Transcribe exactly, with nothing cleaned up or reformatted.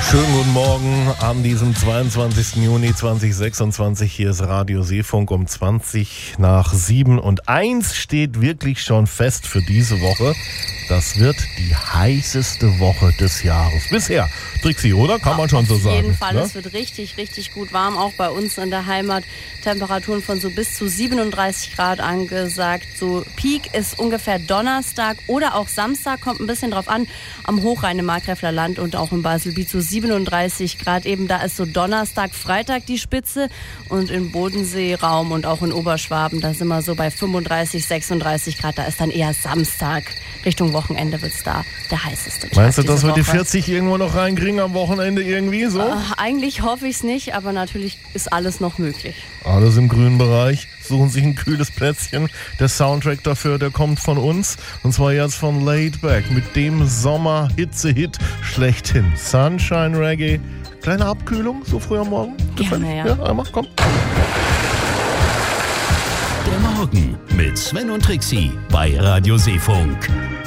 Schönen guten Morgen an diesem zweiundzwanzigsten Juni zweitausendsechsundzwanzig. Hier ist Radio Seefunk um zwanzig nach sieben. Und eins steht wirklich schon fest für diese Woche. Das wird die heißeste Woche des Jahres. Bisher, Trixi, oder? Kann man schon so sagen. Auf jeden Fall, ne? Es wird richtig, richtig gut warm. Auch bei uns in der Heimat. Temperaturen von so bis zu siebenunddreißig Grad angesagt. So Peak ist ungefähr Donnerstag oder auch Samstag. Kommt ein bisschen drauf an. Am Hochrhein im Markgräfler Land und auch in Baselbiet so siebenunddreißig Grad. Eben da ist so Donnerstag, Freitag die Spitze. Und im Bodenseeraum und auch in Oberschwaben, da sind wir so bei fünfunddreißig, sechsunddreißig Grad. Da ist dann eher Samstag. Richtung Wochenende wird es da der heißeste Tag. Meinst du, dass wir Woche. die vierzig irgendwo noch reinkriegen am Wochenende irgendwie so? Äh, eigentlich hoffe ich es nicht, aber natürlich ist alles noch möglich. Alles im grünen Bereich. Suchen sich ein kühles Plätzchen. Der Soundtrack dafür, der kommt von uns. Und zwar jetzt von Laid Back mit dem Sommer-Hitze-Hit schlechthin. Sunshine Reggae. Kleine Abkühlung, so früh am Morgen? Gerne, ja. Ja, einmal, komm. Der Morgen mit Sven und Trixi bei Radio Seefunk.